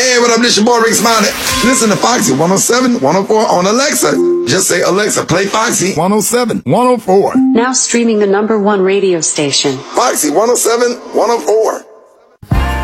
Hey, what up? This your boy Rick Smiley. Listen to Foxy 107, 104 on Alexa. Just say, Alexa, play Foxy 107, 104. Now streaming the #1 radio station. Foxy 107, 104.